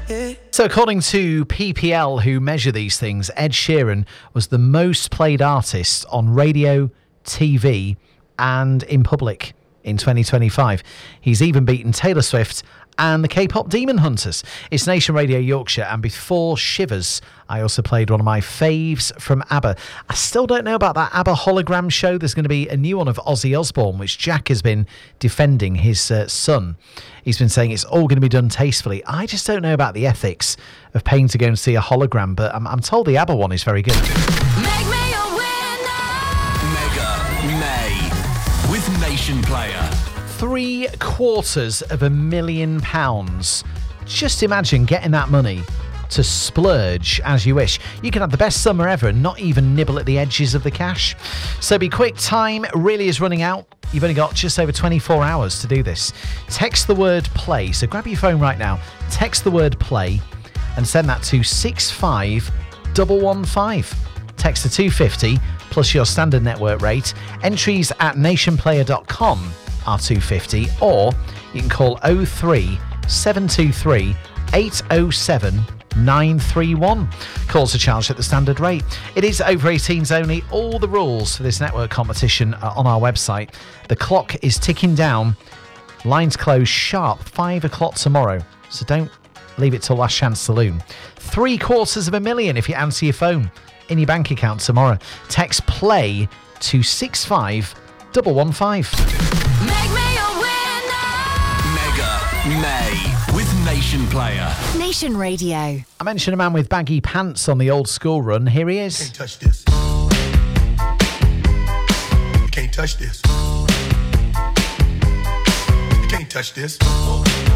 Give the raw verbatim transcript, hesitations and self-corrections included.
So according to P P L, who measure these things, Ed Sheeran was the most played artist on radio, T V and in public in twenty twenty-five. He's even beaten Taylor Swift and the K-pop Demon Hunters. It's Nation Radio Yorkshire, and before Shivers, I also played one of my faves from ABBA. I still don't know about that ABBA hologram show. There's going to be a new one of Ozzy Osbourne, which Jack has been defending, his uh, son. He's been saying it's all going to be done tastefully. I just don't know about the ethics of paying to go and see a hologram, but I'm, I'm told the ABBA one is very good. Make me a winner. Mega May with Nation Player. Three quarters of a million pounds. Just imagine getting that money to splurge as you wish. You can have the best summer ever and not even nibble at the edges of the cash. So be quick, time really is running out. You've only got just over twenty-four hours to do this. Text the word play. So grab your phone right now, text the word play and send that to six five one one five. Text to two fifty plus your standard network rate. Entries at nation player dot com are two fifty, or you can call oh three seven two three eight oh seven nine three one. Calls are charged at the standard rate. It is over eighteens only. All the rules for this network competition are on our website. The clock is ticking down. Lines close sharp five o'clock tomorrow, so don't leave it till last chance saloon. Three quarters of a million if you answer your phone in your bank account tomorrow. Text play to six five one one five. Make me a winner. Mega May with Nation Player. Nation Radio. I mentioned a man with baggy pants on the old school run. Here he is. Can't touch this. You can't touch this. You can't touch this.